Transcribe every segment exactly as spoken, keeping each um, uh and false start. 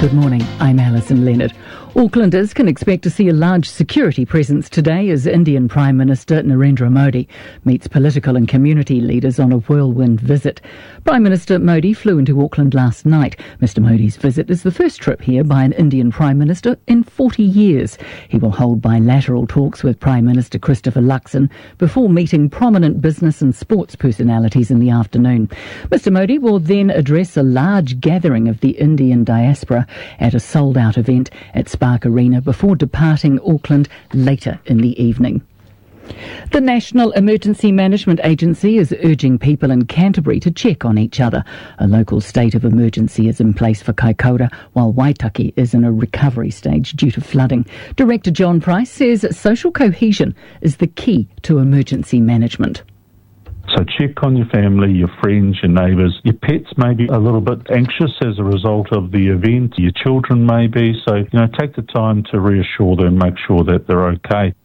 Good morning, I'm Alison Leonard. Aucklanders can expect to see a large security presence today as Indian Prime Minister Narendra Modi meets political and community leaders on a whirlwind visit. Prime Minister Modi flew into Auckland last night. Mister Modi's visit is the first trip here by an Indian Prime Minister in forty years. He will hold bilateral talks with Prime Minister Christopher Luxon before meeting prominent business and sports personalities in the afternoon. Mister Modi will then address a large gathering of the Indian diaspora at a sold-out event at Spark Arena before departing Auckland later in the evening. The National Emergency Management Agency is urging people in Canterbury to check on each other. A local state of emergency is in place for Kaikoura, while Waitaki is in a recovery stage due to flooding. Director John Price says social cohesion is the key to emergency management. So check on your family, your friends, your neighbours. Your pets may be a little bit anxious as a result of the event. Your children may be. So, you know, take the time to reassure them, make sure that they're okay.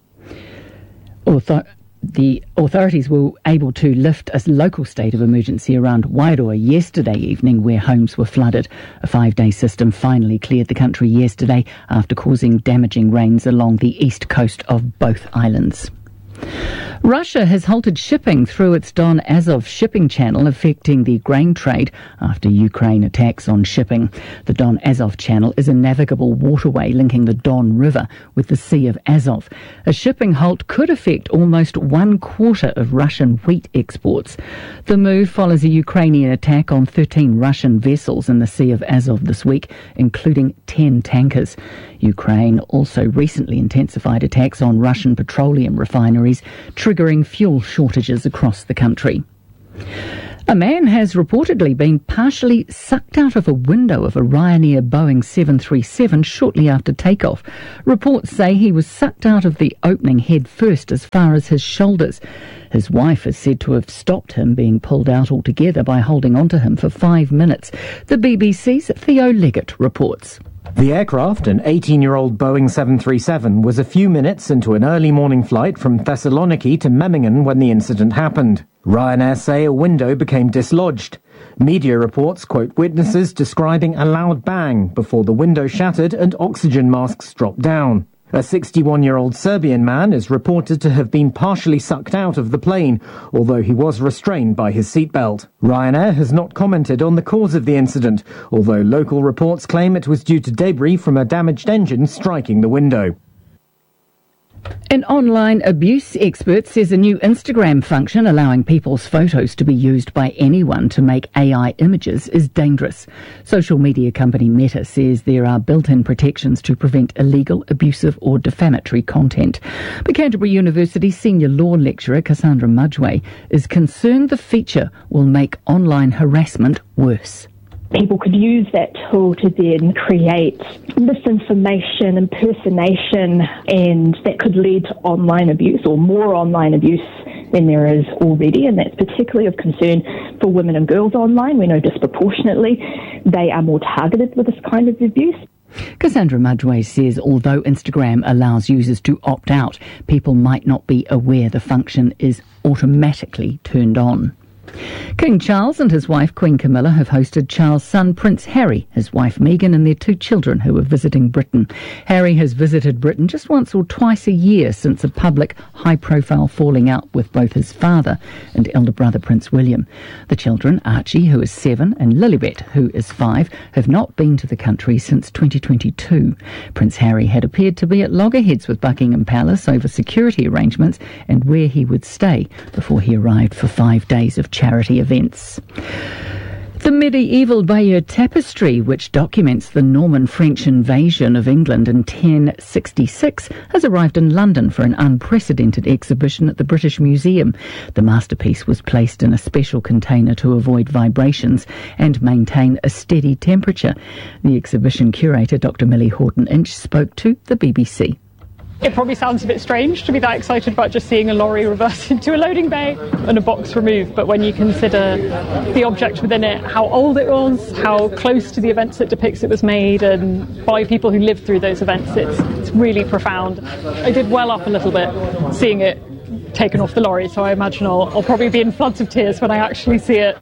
Author- the authorities were able to lift a local state of emergency around Wairoa yesterday evening where homes were flooded. A five-day system finally cleared the country yesterday after causing damaging rains along the east coast of both islands. Russia has halted shipping through its Don Azov shipping channel, affecting the grain trade after Ukraine attacks on shipping. The Don Azov channel is a navigable waterway linking the Don River with the Sea of Azov. A shipping halt could affect almost one quarter of Russian wheat exports. The move follows a Ukrainian attack on thirteen Russian vessels in the Sea of Azov this week, including ten tankers. Ukraine also recently intensified attacks on Russian petroleum refineries, triggering fuel shortages across the country. A man has reportedly been partially sucked out of a window of a Ryanair Boeing seven thirty-seven shortly after takeoff. Reports say he was sucked out of the opening head first as far as his shoulders. His wife is said to have stopped him being pulled out altogether by holding onto him for five minutes. The B B C's Theo Leggett reports. The aircraft, an eighteen-year-old Boeing seven thirty-seven, was a few minutes into an early morning flight from Thessaloniki to Memmingen when the incident happened. Ryanair say a window became dislodged. Media reports quote witnesses describing a loud bang before the window shattered and oxygen masks dropped down. A sixty-one-year-old Serbian man is reported to have been partially sucked out of the plane, although he was restrained by his seatbelt. Ryanair has not commented on the cause of the incident, although local reports claim it was due to debris from a damaged engine striking the window. An online abuse expert says a new Instagram function allowing people's photos to be used by anyone to make A I images is dangerous. Social media company Meta says there are built-in protections to prevent illegal, abusive or defamatory content. But Canterbury University senior law lecturer Cassandra Mudgway is concerned the feature will make online harassment worse. People could use that tool to then create misinformation, impersonation, and that could lead to online abuse or more online abuse than there is already, and that's particularly of concern for women and girls online. We know disproportionately they are more targeted with this kind of abuse. Cassandra Mudgway says although Instagram allows users to opt out, people might not be aware the function is automatically turned on. King Charles and his wife Queen Camilla have hosted Charles' son Prince Harry, his wife Meghan and their two children who are visiting Britain. Harry has visited Britain just once or twice a year since a public high-profile falling out with both his father and elder brother Prince William. The children, Archie, who is seven, and Lilibet, who is five, have not been to the country since twenty twenty-two. Prince Harry had appeared to be at loggerheads with Buckingham Palace over security arrangements and where he would stay before he arrived for five days of charity events. The medieval Bayeux Tapestry, which documents the Norman French invasion of England in ten sixty-six, has arrived in London for an unprecedented exhibition at the British Museum. The masterpiece was placed in a special container to avoid vibrations and maintain a steady temperature. The exhibition curator, Doctor Millie Horton-Inch, spoke to the B B C. It probably sounds a bit strange to be that excited about just seeing a lorry reverse into a loading bay and a box removed, but when you consider the object within it, how old it was, how close to the events it depicts it was made, and by people who lived through those events, it's, it's really profound. I did well up a little bit seeing it taken off the lorry, so I imagine I'll, I'll probably be in floods of tears when I actually see it.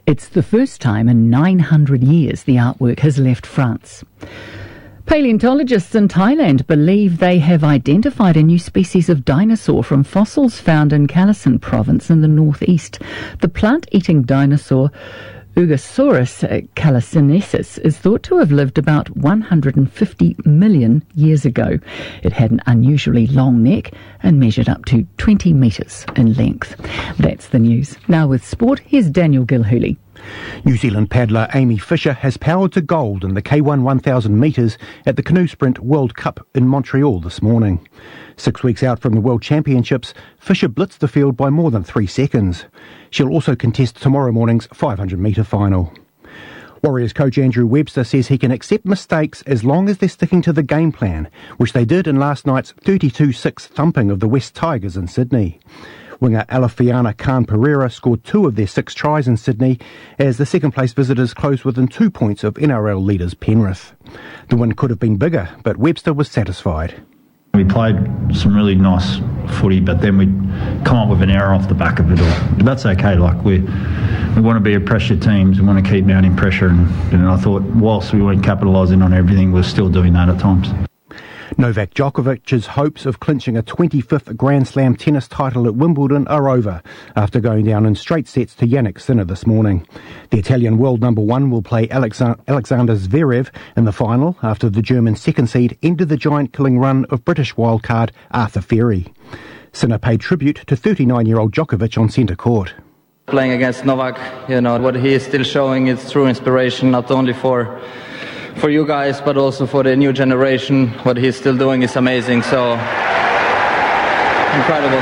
It's the first time in nine hundred years the artwork has left France. Paleontologists in Thailand believe they have identified a new species of dinosaur from fossils found in Kalasin province in the northeast. The plant-eating dinosaur Ugosaurus calasinensis is thought to have lived about one hundred fifty million years ago. It had an unusually long neck and measured up to twenty metres in length. That's the news. Now with sport, here's Daniel Gilhooly. New Zealand paddler Amy Fisher has powered to gold in the K one one thousand metres at the Canoe Sprint World Cup in Montreal this morning. Six weeks out from the World Championships, Fisher blitzed the field by more than three seconds. She'll also contest tomorrow morning's five hundred metre final. Warriors coach Andrew Webster says he can accept mistakes as long as they're sticking to the game plan, which they did in last night's thirty-two six thumping of the West Tigers in Sydney. Winger Alafiana Khan Pereira scored two of their six tries in Sydney as the second-place visitors closed within two points of N R L leaders Penrith. The win could have been bigger, but Webster was satisfied. We played some really nice footy, but then we come up with an error off the back of it all. But that's okay. Like we we want to be a pressure team. We want to keep mounting pressure, and, and I thought whilst we weren't capitalising on everything, we're still doing that at times. Novak Djokovic's hopes of clinching a twenty-fifth Grand Slam tennis title at Wimbledon are over after going down in straight sets to Jannik Sinner this morning. The Italian world number one will play Alexander Zverev in the final after the German second seed ended the giant-killing run of British wildcard Arthur Ferry. Sinner paid tribute to thirty-nine-year-old Djokovic on centre court. Playing against Novak, you know, what he is still showing is true inspiration, not only for for you guys, but also for the new generation. What he's still doing is amazing, so incredible.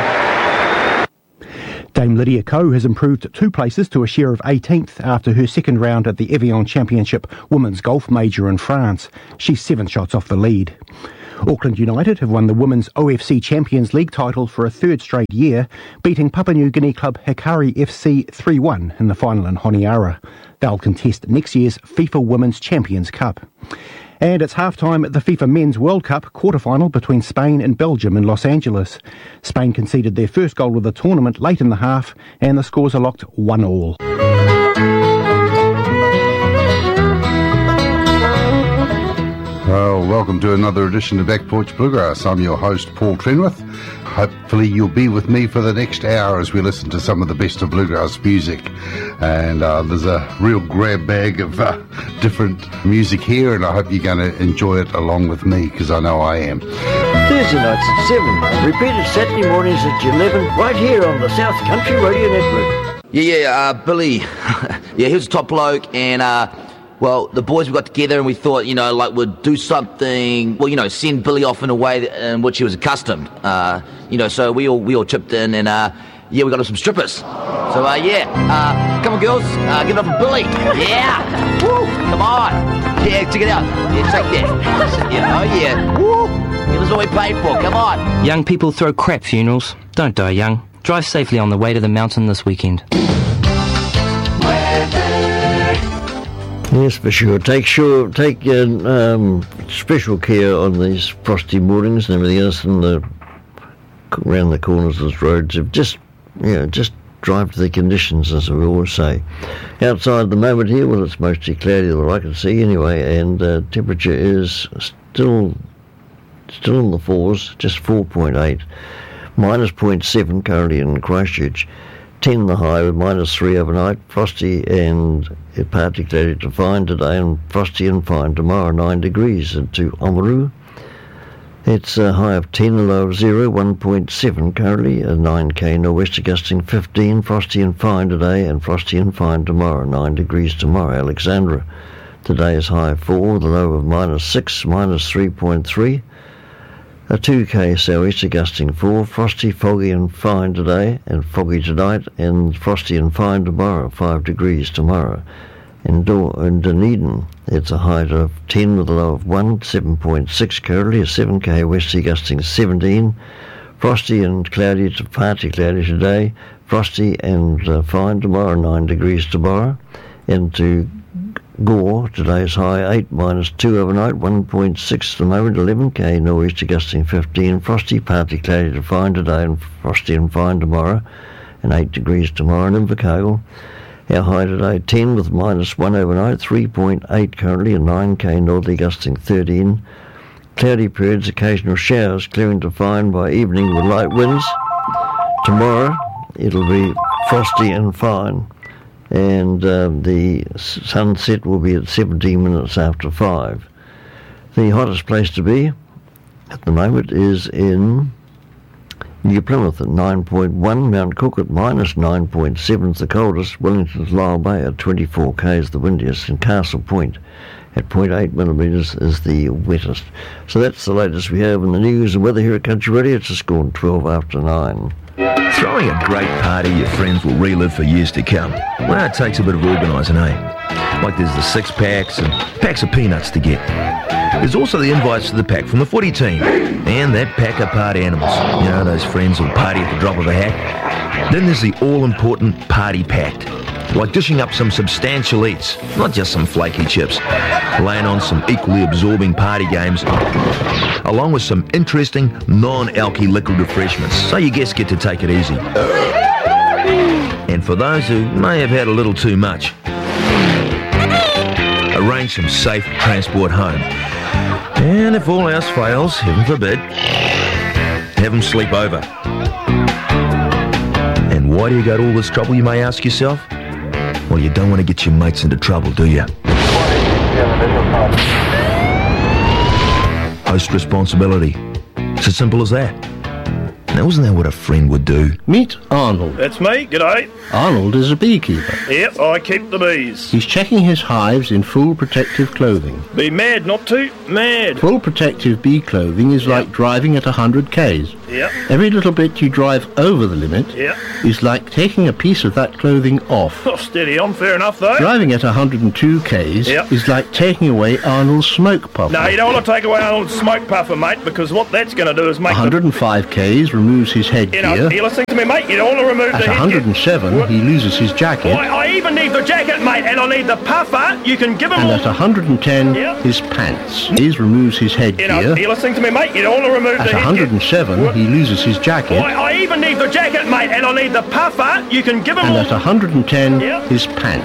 Dame Lydia Ko has improved two places to a share of eighteenth after her second round at the Evian Championship Women's Golf Major in France. She's seven shots off the lead. Auckland United have won the Women's O F C Champions League title for a third straight year, beating Papua New Guinea club Hikari F C three one in the final in Honiara. They'll contest next year's FIFA Women's Champions Cup. And it's half-time at the FIFA Men's World Cup quarter-final between Spain and Belgium in Los Angeles. Spain conceded their first goal of the tournament late in the half, and the scores are locked one all. Well, welcome to another edition of Back Porch Bluegrass. I'm your host, Paul Trenwith. Hopefully you'll be with me for the next hour as we listen to some of the best of bluegrass music. And uh, there's a real grab bag of uh, different music here, and I hope you're going to enjoy it along with me, because I know I am. Thursday nights at seven, and repeated Saturday mornings at eleven, right here on the South Country Radio Network. Yeah, yeah, uh, Billy. Yeah, he was a top bloke, and... Uh, Well, the boys, we got together and we thought, you know, like we'd do something, well, you know, send Billy off in a way in which he was accustomed. Uh, you know, so we all we all chipped in and, uh, yeah, we got him some strippers. So, uh, yeah, uh, come on, girls, uh, give it up for Billy. Yeah, woo, come on. Yeah, check it out. Yeah, take that. Yeah, oh, yeah, woo, give us what we paid for, come on. Young people throw crap funerals. Don't die young. Drive safely on the way to the mountain this weekend. Yes, for sure. Take sure, take uh, um, special care on these frosty mornings and everything else, and the around the corners of the roads. Just, you know, just drive to the conditions, as we always say. Outside at the moment here, well, it's mostly cloudy, that I can see anyway, and uh, temperature is still, still in the fours, just four point eight, minus zero point seven currently in Christchurch. ten the high with minus three overnight, frosty and partly cloudy to fine today, and frosty and fine tomorrow, nine degrees into Oamaru. It's a high of ten, a low of zero, one point seven currently, a nine K northwest gusting fifteen, frosty and fine today, and frosty and fine tomorrow, nine degrees tomorrow. Alexandra today is high of four, the low of minus six, minus three point three. A two K southeast gusting four, frosty, foggy and fine today, and foggy tonight, and frosty and fine tomorrow, five degrees tomorrow. In, Dor- in Dunedin, it's a height of ten with a low of one, seven point six currently, a seven K westerly gusting seventeen, frosty and cloudy to partly cloudy today, frosty and uh, fine tomorrow, nine degrees tomorrow. Into Gore, today's high eight, minus two overnight, one point six at the moment, eleven K northeast gusting fifteen, frosty, partly cloudy to fine today, and frosty and fine tomorrow, and eight degrees tomorrow. In Invercargill, Our high today ten with minus one overnight, three point eight currently, and nine K northerly gusting thirteen. Cloudy periods, occasional showers, clearing to fine by evening with light winds. Tomorrow it'll be frosty and fine, and uh, the sunset will be at seventeen minutes after five. The hottest place to be at the moment is in New Plymouth at nine point one, Mount Cook at minus nine point seven is the coldest, Wellington's Lyell Bay at twenty-four K is the windiest, and Castle Point at zero point eight millimetres is the wettest. So that's the latest we have in the news and weather here at Country Radio. It's just gone twelve after nine. Throwing a great party your friends will relive for years to come. Well, it takes a bit of organising, eh? Like there's the six packs and packs of peanuts to get. There's also the invites to the pack from the footy team and that pack of party animals. You know, those friends who'll party at the drop of a hat. Then there's the all-important party pact, like dishing up some substantial eats, not just some flaky chips, laying on some equally absorbing party games, along with some interesting non-alky liquid refreshments, so your guests get to take it easy. And for those who may have had a little too much, arrange some safe transport home. And if all else fails, heaven forbid, have them sleep over. And why do you go to all this trouble, you may ask yourself? Well, you don't want to get your mates into trouble, do you? Host responsibility. It's as simple as that. Now, isn't that what a friend would do? Meet Arnold. That's me, g'day. Arnold is a beekeeper. Yep, I keep the bees. He's checking his hives in full protective clothing. Be mad not to, mad. Full protective bee clothing is yep. like driving at one hundred kays. Yep. Every little bit you drive over the limit yep. is like taking a piece of that clothing off. Oh, steady on, fair enough though. Driving at one hundred two kays yep. is like taking away Arnold's smoke puffer. No, you don't want to take away Arnold's smoke puffer, mate, because what that's going to do is make one hundred five kays removes his headgear. You know, you're listening to me, mate, you don't want to remove at the one hundred seven what? He loses his jacket. Well, I even need the jacket, mate, and I need the puffer. You can give him and all... at one hundred ten yep. his pants. He removes his headgear. You know, you're listening to me, mate, you don't want to remove at the one hundred seven what? He loses his jacket. Well, I even need the jacket, mate, and I need the puffer. You can give him and all... at one hundred ten yep. his pants.